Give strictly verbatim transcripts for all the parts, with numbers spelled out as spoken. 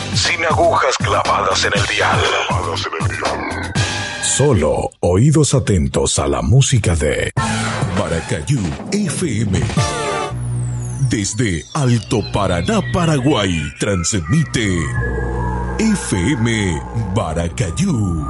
sin agujas clavadas en el dial. Clavadas en el dial. Solo oídos atentos a la música de Maracayú F M. Desde Alto Paraná, Paraguay, transmite F M Maracayú.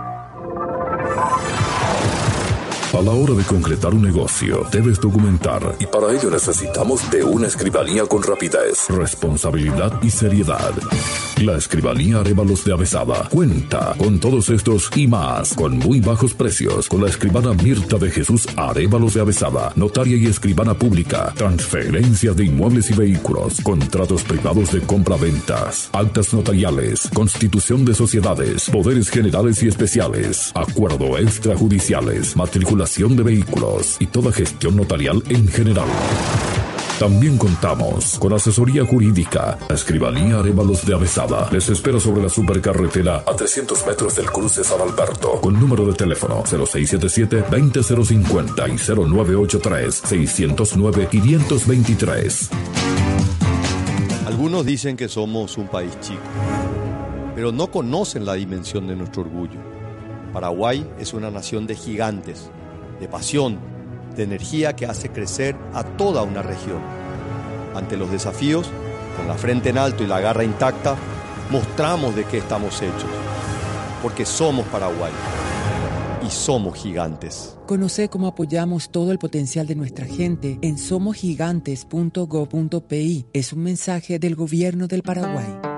A la hora de concretar un negocio, debes documentar, y para ello necesitamos de una escribanía con rapidez, responsabilidad y seriedad. La Escribanía Arévalos de Avezaba cuenta con todos estos y más, con muy bajos precios, con la escribana Mirta de Jesús Arévalos de Avezaba, notaria y escribana pública, transferencias de inmuebles y vehículos, contratos privados de compra-ventas, actas notariales, constitución de sociedades, poderes generales y especiales, acuerdo extrajudiciales, matrícula de vehículos y toda gestión notarial en general. También contamos con asesoría jurídica. La Escribanía Arévalos de Avezaba les espera sobre la supercarretera a trescientos metros del cruce San Alberto, con número de teléfono cero seis siete siete, veinte cero cincuenta y cero nueve ocho tres, seiscientos nueve, quinientos veintitrés. Algunos dicen que somos un país chico, pero no conocen la dimensión de nuestro orgullo. Paraguay es una nación de gigantes, de pasión, de energía que hace crecer a toda una región. Ante los desafíos, con la frente en alto y la garra intacta, mostramos de qué estamos hechos, porque somos Paraguay y somos gigantes. Conoce cómo apoyamos todo el potencial de nuestra gente en somos gigantes punto gob punto pe. Es un mensaje del Gobierno del Paraguay.